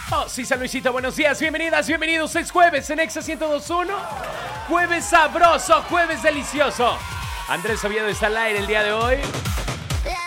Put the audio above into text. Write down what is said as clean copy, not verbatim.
Oh, sí, San Luisito, buenos días, bienvenidas, bienvenidos. Es jueves en Exa 102.1. Jueves sabroso, jueves delicioso. Andrés Oviedo está al aire el día de hoy.